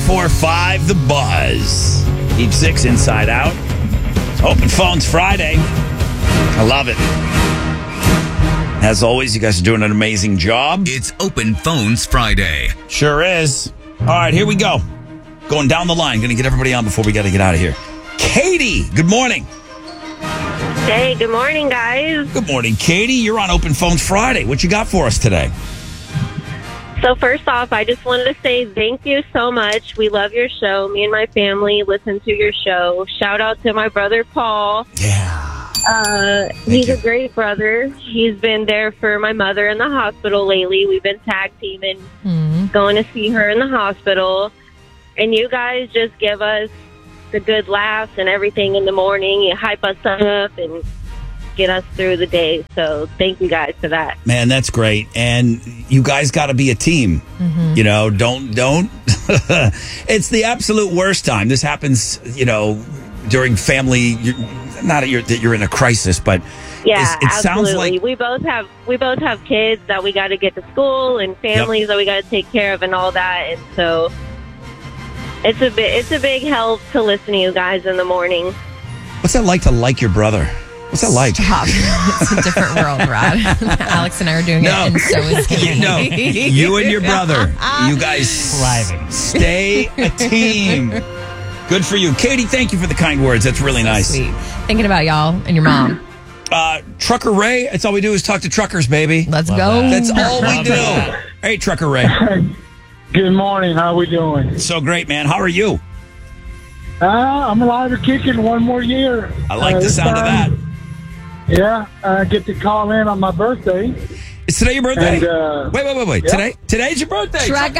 94.5 The Buzz. Deep Six Inside Out. Open Phones Friday. I love it. As always, you guys are doing an amazing job. It's Open Phones Friday. Sure is. All right, here we go. Going down the line. Going to get everybody on before we got to get out of here. Katie, good morning. Hey, good morning, guys. Good morning, Katie. You're on Open Phones Friday. What you got for us today? So first off, I just wanted to say thank you so much. We love your show. Me and my family listen to your show. Shout out to my brother, Paul. Yeah. He's a great brother. He's been there for my mother in the hospital lately. We've been tag teaming, going to see her in the hospital. And you guys just give us the good laughs and everything in the morning. You hype us up and get us through the day. So thank you guys for that. Man, that's great. And you guys got to be a team. You know, don't. It's the absolute worst time. This happens, you know, during family. Not that you're in a crisis, but yeah, it sounds like we both have kids that we got to get to school and families that we got to take care of and all that. And so it's a big help to listen to you guys in the morning. What's that like your brother? What's that like? Stop. It's a different world, Rod. Alex and I are doing it, and so is he. No, you and your brother, you guys stay a team. Good for you. Katie, thank you for the kind words. That's really nice. Sweet. Thinking about y'all and your mom. Trucker Ray, that's all we do is talk to truckers, baby. Let's go. That's all we do. Hey, Trucker Ray. Good morning. How we doing? So great, man. How are you? I'm alive and kicking one more year. I like the sound of that. Yeah, I get to call in on my birthday. Is today your birthday? And, wait. Yeah. Today's your birthday. Trucker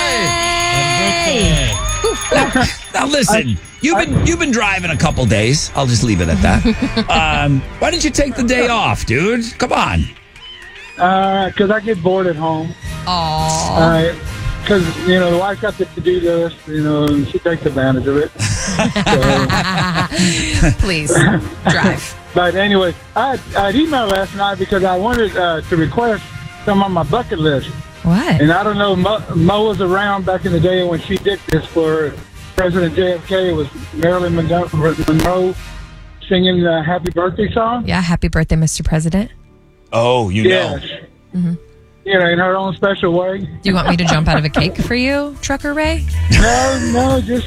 Ray! Now listen, you've been driving a couple days. I'll just leave it at that. Why didn't you take the day off, dude? Come on. Because I get bored at home. Aww. Because, you know, the wife got the to-do list, you know, and she takes advantage of it. Please, drive. But anyway, I emailed last night because I wanted to request some on my bucket list. What? And I don't know, Mo was around back in the day when she did this for President JFK. It was Marilyn Monroe singing the Happy Birthday song. Yeah, happy birthday, Mr. President. Oh, you know. Mm-hmm. You know, in her own special way. Do you want me to jump out of a cake for you, Trucker Ray? No, just...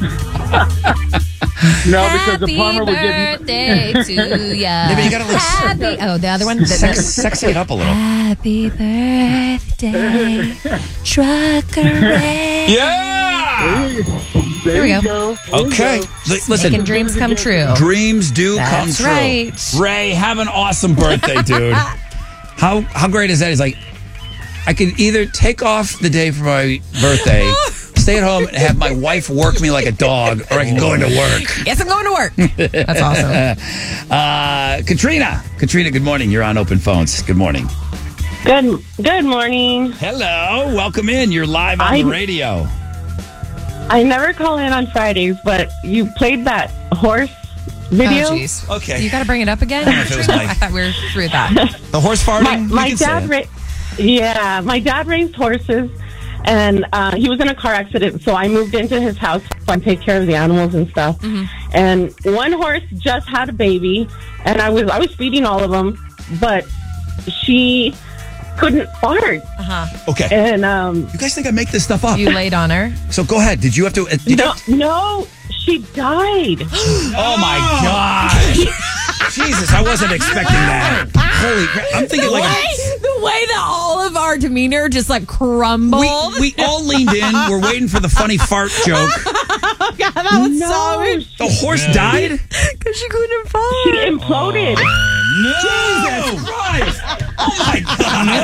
No, because the plumber would give Happy birthday to ya. Yeah, but you gotta the other one. Sexy it up a little. Happy birthday, Trucker Ray. Yeah! Here we go. Okay. Listen. Making dreams come true. Dreams do come That's true. right. Ray, have an awesome birthday, dude. How great is that? He's like, I could either take off the day for my birthday, stay at home and have my wife work me like a dog, or I can go into work. Yes, I'm going to work. That's awesome. Katrina, good morning. You're on Open Phones. Good morning. Good morning. Hello. Welcome in. You're live on the radio. I never call in on Fridays, but you played that horse video. Oh, jeez. Okay. You got to bring it up again? I thought we were through that. The horse farting? My dad raised horses, and he was in a car accident, so I moved into his house so I take care of the animals and stuff. Mm-hmm. And one horse just had a baby, and I was feeding all of them, but she couldn't fart. Okay. And you guys think I make this stuff up? You laid on her. So go ahead. Did you have to? No, she died. Oh my God! Jesus, I wasn't expecting that. Holy crap! I'm thinking like the way that all of our demeanor just like crumbled. we all leaned in. We're waiting for the funny fart joke. Oh God, that was so. The horse died because she couldn't fart. She imploded. Jesus Christ! Oh my God! No!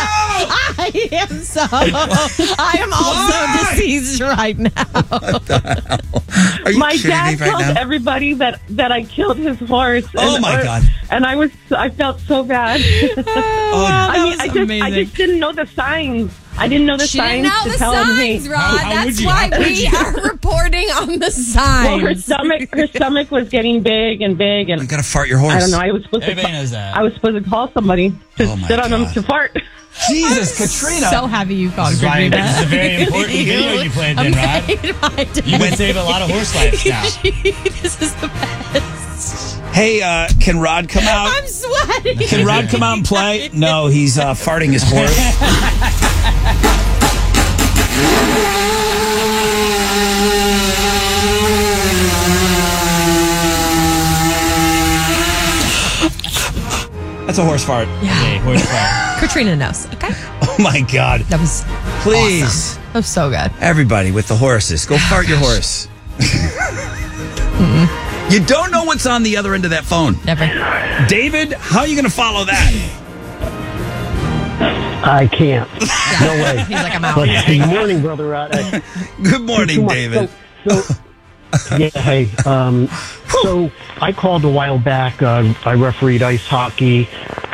I am also deceased right now. Are you My kidding dad me right told now? everybody that I killed his horse. Oh my God! And I felt so bad. I just didn't know the signs. I didn't know the She signs didn't know to the tell him, signs, hey. Rod. That's why we are reporting on the signs. Well, her stomach was getting big and big, and You gotta fart your horse. I don't know. I was supposed to call somebody to sit on him to fart. Jesus, Katrina. So happy you called This is why Katrina. this is a very important video you planned in, Rod. You would save a lot of horse lives now. This is the best. Hey, can Rod come out? I'm sweating. Can Rod come out and play? No, he's farting his horse. That's a horse fart. Yeah. Hey, horse fart. Katrina knows. Okay. Oh my God. That was Please. awesome. That was so good. Everybody with the horses, go fart your horse. You don't know what's on the other end of that phone. Never. David, how are you going to follow that? I can't. Yeah. No way. He's like, I'm out. But good morning, brother. Good morning, David. So, yeah, hey. So I called a while back. I refereed ice hockey,